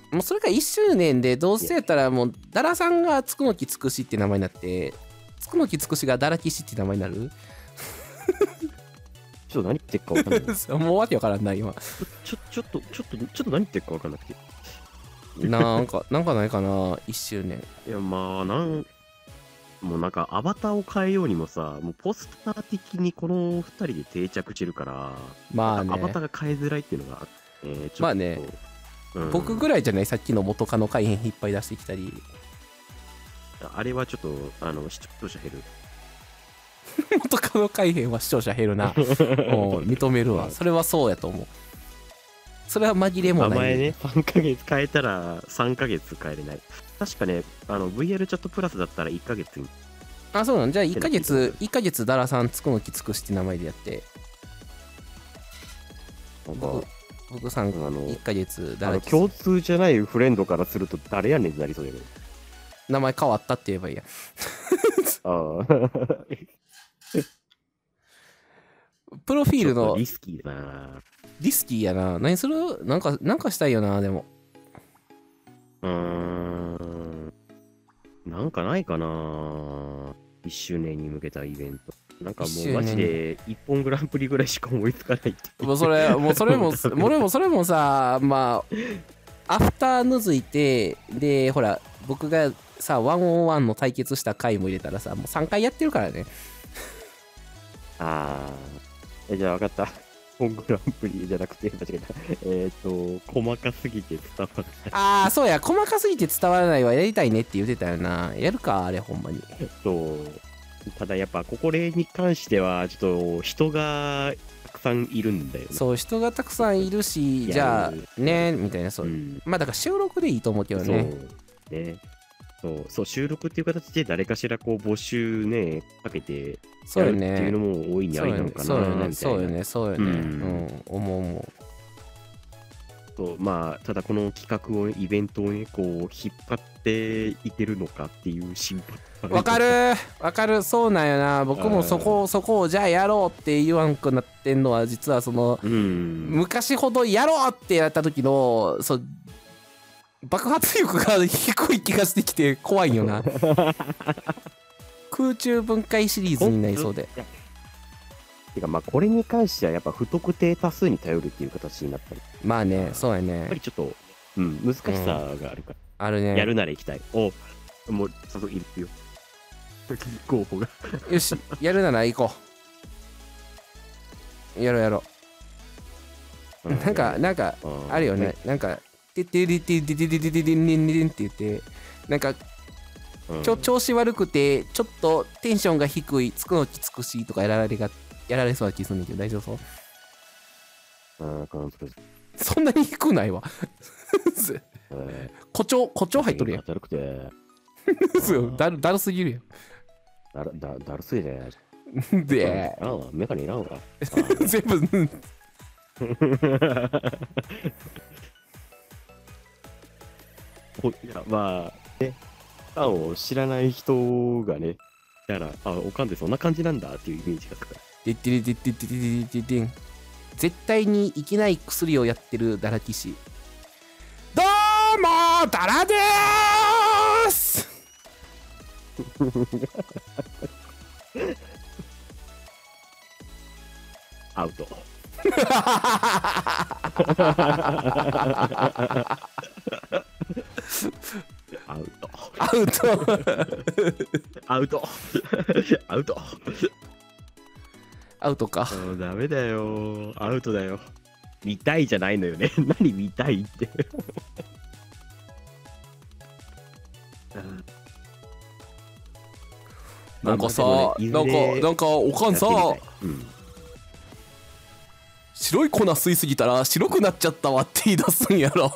もうそれが1周年でどうせやったらもうダラさんがつくのきつくしって名前になってつくのきつくしがダラキシって名前になるちょっと何言ってっか分かんないもうわけわからんない今ちょっと何言ってっか分かんなくてなんかないかな1周年。 いやまあもうなんかアバターを変えようにもさ、もうポスター的にこの2人で定着してるから、 まあねアバターが変えづらいっていうのがあって、ちょっとまあね、僕ぐらいじゃない、さっきの元カノ改変いっぱい出してきたりあれはちょっと視聴者減る。 元カノ改変は視聴者減るなもう認めるわ。それはそうやと思う。それは紛れもない。 名前ね、3ヶ月変えたら3ヶ月変えれない。確かね、VR チャットプラスだったら1ヶ月に。 あ、そうなんじゃあ1ヶ月ダラさんつくのきつくしって名前でやって、僕さん1ヶ月ダラキ共通じゃないフレンドからすると誰やねんってなりそうだけど。 名前変わったって言えばいいやああ。 プロフィールのリスキーだな。 リスキーやな。何する？なんかしたいよな。でもなんかないかな。1周年に向けたイベント。なんかもうマジで一本グランプリぐらいしか思いつかないって。 もうそれもさ、まあアフターヌズいて、でほら僕がさ 1on1 の対決した回も入れたらさ、もう3回やってるからね。 ああ。じゃあ分かった。本グランプリじゃなくて、間違えた。細かすぎて伝わらない。 ああ、そうや、細かすぎて伝わらないわ、やりたいねって言ってたよな。やるか、あれ、ほんまに。 ただやっぱ、これに関しては、ちょっと人がたくさんいるんだよね。 そう、人がたくさんいるし、じゃあ、ね、みたいな、そう。まあ、だから収録でいいと思うけどね。 そうね。そう、収録っていう形で誰かしらこう募集ね、かけてやるっていうのも大いにありなのかなみたいな。 そうよね。思う。 まあ、ただこの企画を、イベントをね、こう、引っ張っていけるのかっていう心配。 わかる、そうなんよな。僕もそこをじゃあやろうって言わんくなってんのは、実はその、昔ほどやろうってやった時の、爆発力が低い気がしてきて怖いよな。空中分解シリーズになりそうで。 てかまあこれに関してはやっぱ不特定多数に頼るっていう形になったり。 まあね、そうやね。 やっぱりちょっと、難しさがあるから。あるね。やるなら行きたい。もう早速いるよ。候補が。 よし、やるなら行こう。やろう。なんかあるよね。なんかてってりてりてりてりてりんって言って、なんか調子悪くてちょっとテンションが低い、つくのきつくしとかやられそうな気するんだけど大丈夫そう？そんなに低くないわ。誇張入っとるやん。 だるくてだるすぎるやん。だるすぎてでメガネいらんわ。 全部いやまあね、パンを知らない人がね、だからおかんでそんな感じなんだっていうイメージがつくから。 でってれでってってれでってでん。絶対にいけない薬をやってるダラ騎士。どうもダラでーす。 アウト。 アウトか。 ダメだよ。アウトだよ。見たいじゃないのよね。何見たいって。 なんかさ、なんかおかんさ、白い粉吸いすぎたら白くなっちゃったわって言い出すんやろ。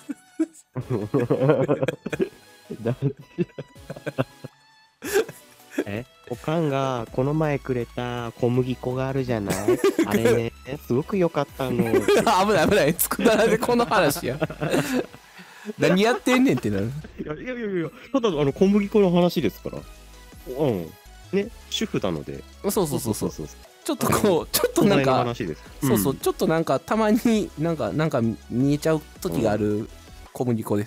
おかんがこの前くれた小麦粉があるじゃない。あれね、すごく良かったの。 危ない。つくだらでこの話や。何やってんねんってなる。 いや、ただ小麦粉の話ですから。ね、主婦なので。 そう。ちょっとなんか、ちょっとなんかたまになんか見えちゃう時がある小麦粉です。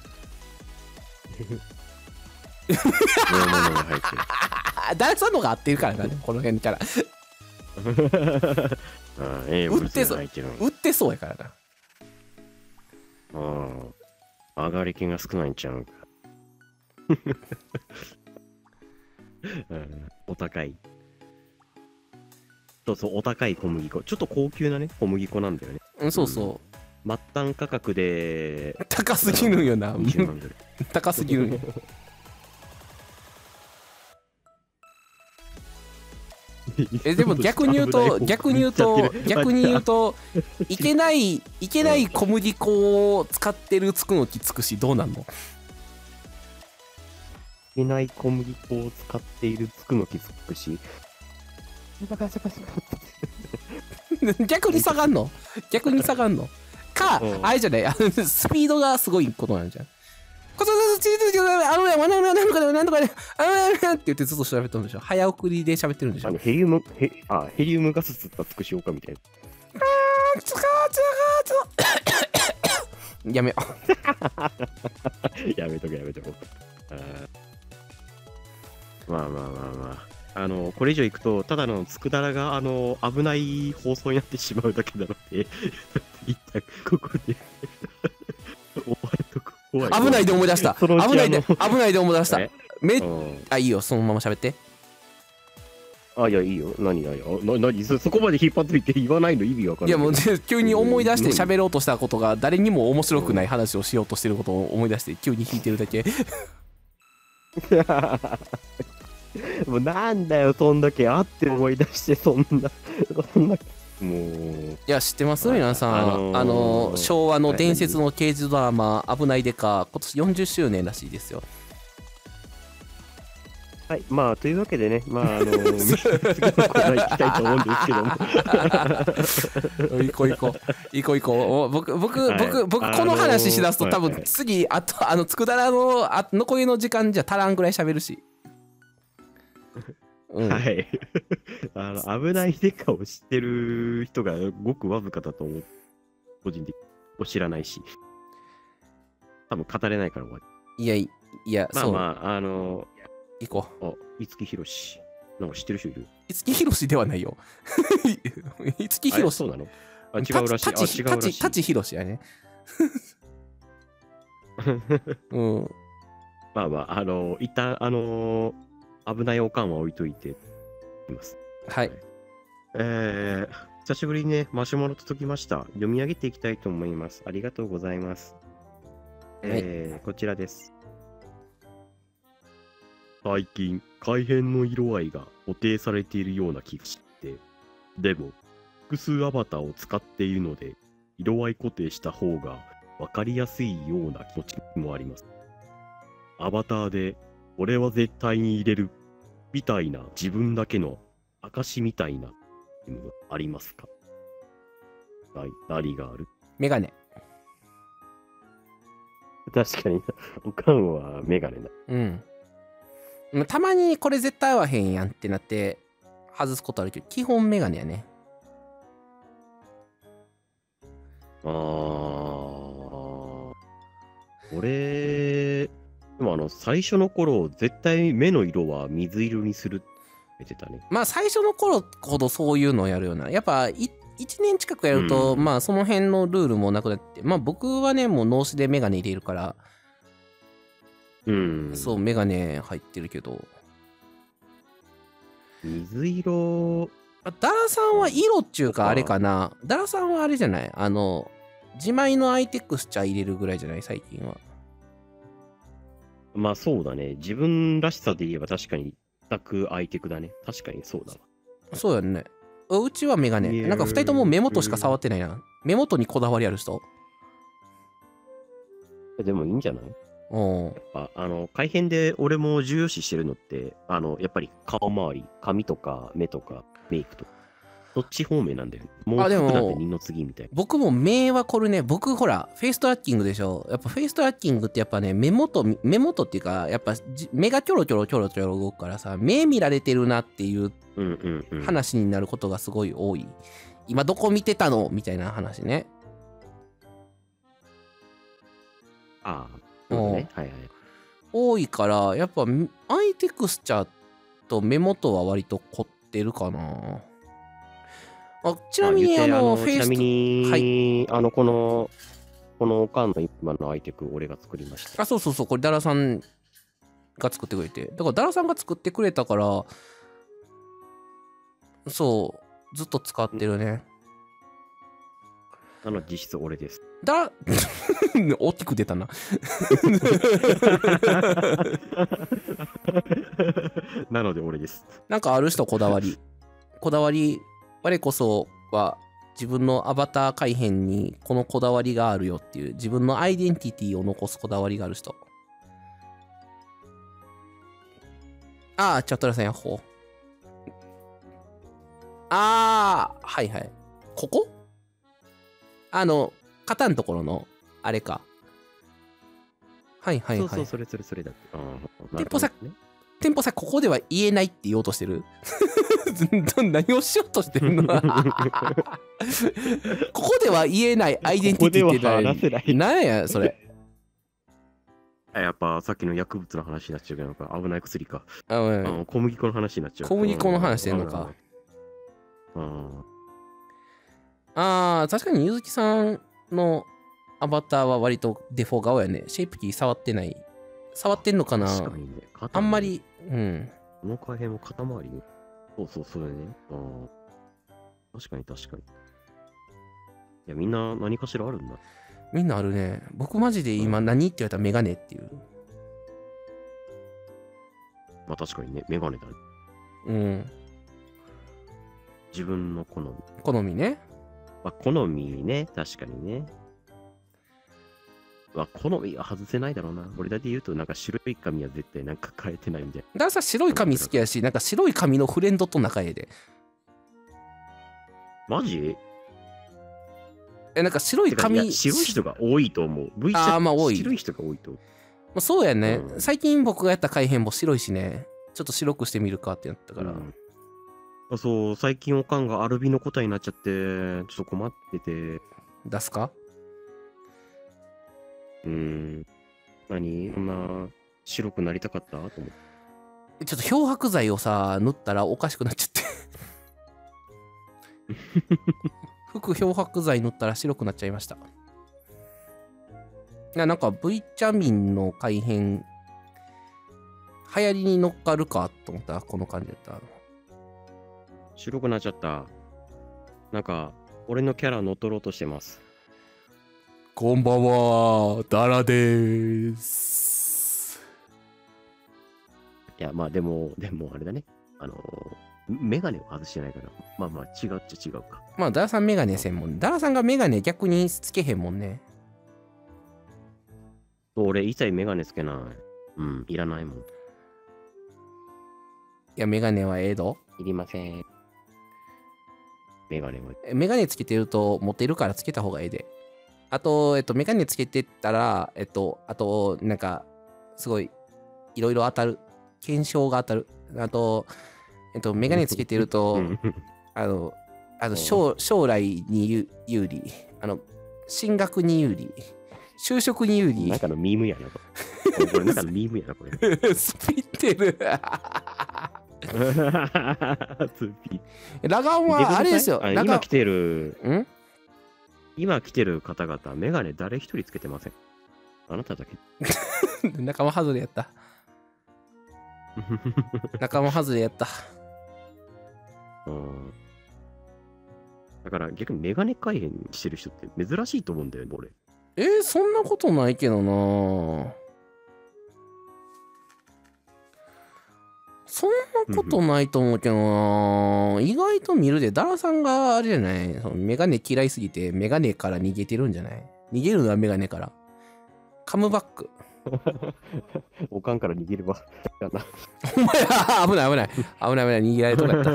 大物が入ってる。 誰さんのが合ってるからな、この辺から。売ってそう、売ってそうやからな。 上がり気が少ないんちゃうか。お高い。そうそう、お高い小麦粉。ちょっと高級なね、小麦粉なんだよね。 うん、そうそう。 末端価格で。 高すぎるよな。高すぎるよ。でも逆に言うといけない小麦粉を使ってるつくのきつくしどうなんの？ いけない小麦粉を使っているつくのきつくし。 逆に下がんのか、あれじゃない、スピードがすごいことなんじゃん。なんとかね、って言ってずっと喋ってるんでしょ。早送りで喋ってるんでしょ。 ヘリウムガス吸ったつくしようかみたいな。 やめよう。やめとこう。まあ。これ以上いくと、ただのつくだらが、危ない放送になってしまうだけなので、一旦ここで終わるとこ。 危ないで思い出した。危ないで思い出した。いいよ、そのまま喋って。 いや、いいよ。何そこまで引っ張っていて言わないの意味わかんない。 いや、もう急に思い出して喋ろうとしたことが誰にも面白くない話をしようとしてることを思い出して急に引いてるだけ。 もうなんだよ、そんだけあって思い出して、そんなもう。 いや、知ってます皆さん。昭和の伝説の刑事ドラマ「危ないでか」今年40周年らしいですよ。 はい、まあというわけでね、次のコーナー行きたいと思うんですけども。 行こう。僕この話しだすと多分次つくだらの残りの時間じゃ足らんぐらい喋るし。 はい。危ないデカを知ってる人がごくわずかだと思う。個人的に知らないし。多分語れないから終わり。 いや、 そう。 行こう。五木ひろし。なんか知ってる人いる？ 五木ひろしではないよ。五木ひろし。 そうなの？違うらしい。 舘ひろしやね。 まあ、一旦、危ないおかんは置いといています。 はい。 久しぶりにね、マシュマロ届きました。読み上げていきたいと思います。ありがとうございます。こちらです。最近、改変の色合いが固定されているような気がして、でも、複数アバターを使っているので、色合い固定した方が分かりやすいような気持ちもあります。アバターで、俺は絶対に入れるみたいな自分だけの証みたいなありますか？何がある？ メガネ。 確かに、おかんはメガネだ。 たまにこれ絶対合わへんやんってなって外すことあるけど、基本メガネやね。 俺、でも最初の頃、絶対目の色は水色にするって言ってたね。 まあ最初の頃ほどそういうのをやるような。やっぱ1年近くやると、まあその辺のルールもなくなって、まあ僕はね、もう脳死でメガネ入れるから、そう、メガネ入ってるけど。 水色。 ダラさんは色っちゅうかあれかな。ダラさんはあれじゃない？自前のアイテクスチャ入れるぐらいじゃない最近は。 まあそうだね。自分らしさで言えば確かに全くアイテクだね。確かにそうだわ。 そうやね。うちはメガネ。なんか2人とも目元しか触ってないな。目元にこだわりある人？ でもいいんじゃない？ やっぱ改変で俺も重要視してるのってやっぱり顔周り、髪とか目とかメイクとかそっち方面なんだよね。もう服なんて二の次みたいな。 僕も目はこれね、僕ほらフェイストラッキングでしょ。やっぱフェイストラッキングってやっぱね、目元っていうかやっぱ目がキョロキョロ動くからさ、目見られてるなっていう話になることがすごい多い。今どこ見てたのみたいな話ね。 ああ、そうね。はいはい。 多いから、やっぱアイテクスチャーと目元は割と凝ってるかな。ちなみにフェイス、 ちなみに、 はい、 このおかんの今のアイテク、俺が作りました。 そう、これダラさんが作ってくれて、だからダラさんが作ってくれたから、そうずっと使ってるね。 実質俺です。 大きく出たな。 なので俺です。 なんかある人こだわり、我こそは自分のアバター改変にこのこだわりがあるよっていう、自分のアイデンティティを残すこだわりがある人。チャットラさんやっほー。はいはい。ここ肩のところの、あれか。はいはいはい。 そう、それだって。 店舗さ、ここでは言えないって言おうとしてる。何をしようとしてるの。ここでは言えないアイデンティティって何や、それ。 やっぱさっきの薬物の話になっちゃうけど、危ない薬か。 小麦粉の話になっちゃう。 小麦粉の話してんのか。確かにゆずきさんのアバターは割とデフォ顔やね。シェイプキー触ってない。触ってんのかな。 確かにね。 あんまり、うん。 この改変も肩周りに。そうだね。確かに。いや、みんな何かしらあるんだ。 みんなあるね。僕マジで今何って言われたらメガネっていう。 まあ確かにね、メガネだね。 うん。 自分の好み。 好みね。 好みね、確かにね。好みは外せないだろうな。俺だけ言うと、なんか白い髪は絶対なんか変えてないんで。 だからさ、白い髪好きやし、なんか白い髪のフレンドと仲ええで。 マジ？ なんか白い髪。 白い人が多いと思う。V チャ多い。 白い人が多いと思う。そうやね。最近僕がやった改変も白いしね。ちょっと白くしてみるかってなったから。 そう、最近おかんがアルビの答えになっちゃって、ちょっと困ってて。 出すか？ 何？そんな白くなりたかったと思って。 ちょっと漂白剤をさ、塗ったらおかしくなっちゃって。服漂白剤塗ったら白くなっちゃいました。なんか V チャミンの改変、流行りに乗っかるかと思ったらこの感じだった。 白くなっちゃった。なんか、俺のキャラ乗っ取ろうとしてます。 こんばんは、ダラでーす。 いや、まあでもあれだね。メガネを外してないから、まあ違うっちゃ違うか。 まあ、ダラさんメガネ専門。ダラさんがメガネ逆につけへんもんね。 俺一切メガネつけない。いらないもん。いや、メガネはええど。 いりません。メガネは。 メガネつけてるとモテるからつけた方がええで。あと、メガネつけてたら、あと、なんか、すごい、いろいろ当たる。検証が当たる。あと、メガネつけてると、将来に有利。進学に有利。就職に有利。 なんかのミームやな。これなんかのミームやな、これ。 スピってる。ラガンはあれですよ。 今来てる方々、メガネ誰一人つけてません。あなただけ。 仲間外れやった。仲間外れやった。だから逆にメガネ改変してる人って珍しいと思うんだよね、俺。 そんなことないけどな。そんなことないと思うけどな。意外と見るで、ダラさんがあれじゃない、メガネ嫌いすぎてメガネから逃げてるんじゃない？逃げるのはメガネから。カムバック。 おかんから逃げれば。 お前、危ない。逃げられとかやった。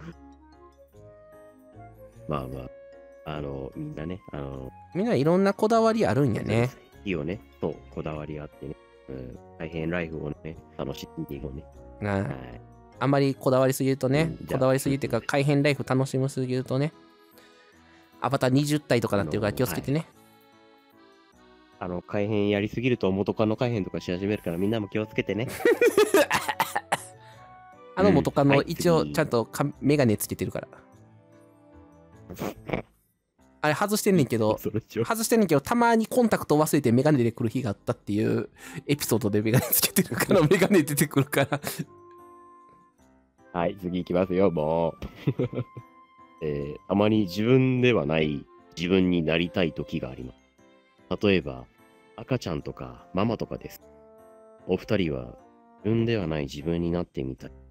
まあ、みんなね、 みんないろんなこだわりあるんやね。 いいよね。そう、こだわりあってね。大変ライフをね、楽しんでいこうね。 あんまりこだわりすぎるとね、こだわりすぎてか、改変ライフ楽しむすぎるとね、アバター20体とかなってるから気をつけてね。 改変やりすぎると元カノ改変とかし始めるからみんなも気をつけてね。 元カノ一応ちゃんとメガネつけてるから。あれ外してんねんけど、たまにコンタクト忘れてメガネで来る日があったっていうエピソードでメガネつけてるから、メガネ出てくるから。 はい、次行きますよ、もう。たまに自分ではない自分になりたい時があります。例えば、赤ちゃんとかママとかです。お二人は自分ではない自分になってみたい。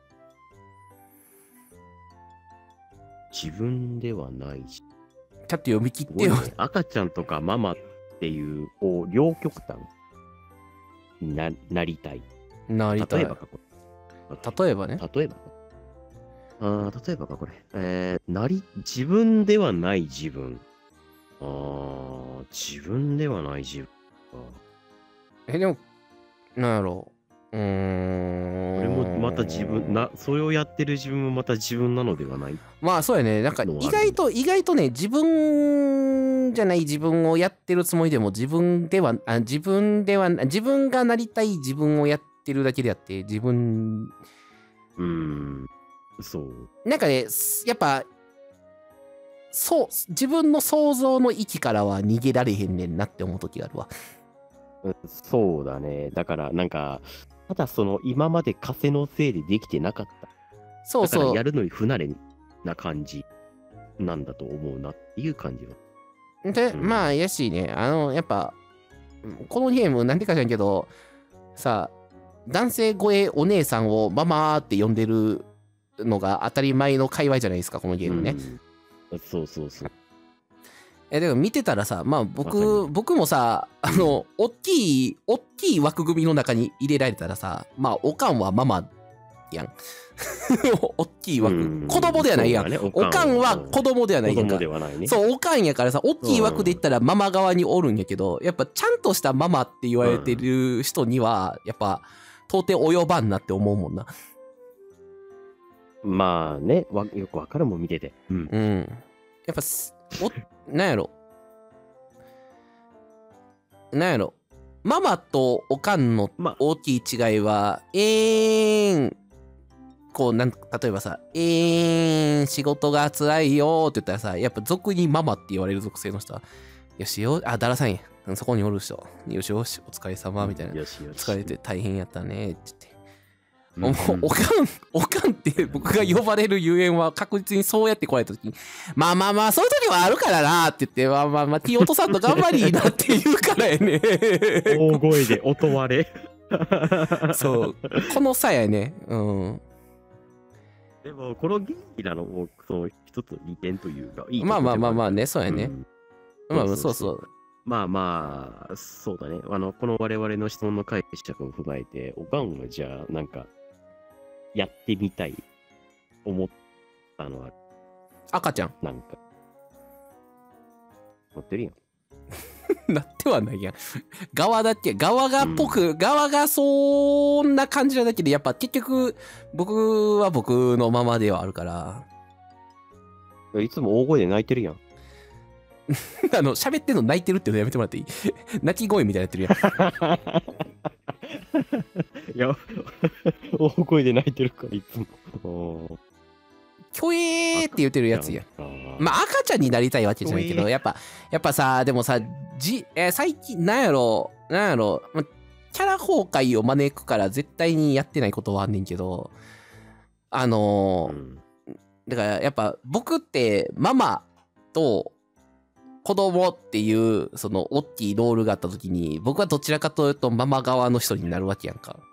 自分ではないちょっと読み切ってよ、 ね。赤ちゃんとかママっていう、両極端に なりたい。 なりたい。 例えばか、これ。 例えばね。 例えばか、これ。自分ではない自分。自分ではない自分か。 でも、なんやろう。 これもまたそれをやってる自分もまた自分なのではない。 まあそうやね。なんか意外とね、自分じゃない自分をやってるつもりでも自分がなりたい自分をやってるだけであって、 そう。 なんかね、やっぱ、自分の想像の域からは逃げられへんねんなって思う時があるわ。 そうだね。だからなんか、ただ今まで枷のせいでできてなかった。 そうそう。 だからやるのに不慣れな感じなんだと思うなっていう感じは。 で、まあ、やしね、やっぱ、このゲームなんでか知らんけど、さ、男性声お姉さんをママーって呼んでるのが当たり前の界隈じゃないですか、このゲームね。 そうそうそう。 だから見てたらさ、まあ僕もさ、大きい枠組みの中に入れられたらさ、まあ、おかんはママやん。大きい枠。子供ではないやん。おかんは子供ではないやんか。そう、おかんやからさ、大きい枠で言ったらママ側におるんやけど、やっぱちゃんとしたママって言われてる人には、やっぱ、到底及ばんなって思うもんな。 まあね、よくわかるもん見てて。 やっぱ、なんやろ。ママとおかんの大きい違いは、こう例えばさ、仕事が辛いよって言ったらさ、やっぱ俗にママって言われる属性の人は、よしよ、ダラさんや。そこにおる人。よしよし、お疲れ様みたいな。疲れて大変やったねって言って。おかんって僕が呼ばれるゆえんは確実にそうやって来られた時に、まあそういう時はあるからなって言って、ティオトさんと頑張りなって言うからやね。 大声で音割れ。 そう、この差やね。 でも、このゲイなのも、一つ利点というか、いい。 まあね、そうやね。そうそう。 そうだね。この我々の質問の解釈を踏まえて、おかんはじゃあ、なんか、やってみたい、思ったのは、 赤ちゃん。 なんか、乗ってるやん。なってはないやん。側がそんな感じなだけで、やっぱ結局、僕は僕のままではあるから。 いつも大声で泣いてるやん。 喋ってんの泣いてるっていうのやめてもらっていい？泣き声みたいになってるやん。いや、大声で泣いてるから、いつも。 キョエーって言ってるやつやん。まあ赤ちゃんになりたいわけじゃないけど、やっぱさ、でもさ、最近、なんやろ、キャラ崩壊を招くから絶対にやってないことはあんねんけど、だからやっぱ僕ってママと子供っていうその大きいロールがあった時に、僕はどちらかというとママ側の人になるわけやんか。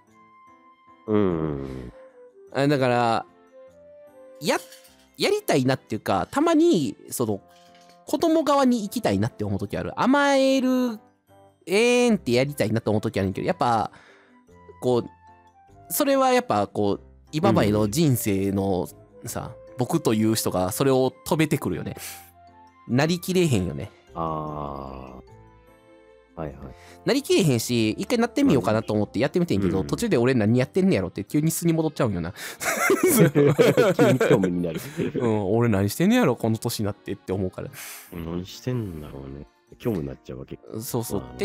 だからやりたいなっていうか、たまにその子供側に行きたいなって思う時ある。甘えるってやりたいなと思う時あるんけど、やっぱこうそれはやっぱこう今までの人生のさ、僕という人がそれを止めてくるよね。なりきれへんよね。 はいはい。 なりきれへんし、一回なってみようかなと思ってやってみてんけど、途中で俺何やってんねやろって急に素に戻っちゃうんよな。 急に興味になる。 俺何してんねやろこの年になってって思うから。 何してんだろうね。 虚無になっちゃうわけ。 そうそう。 まあ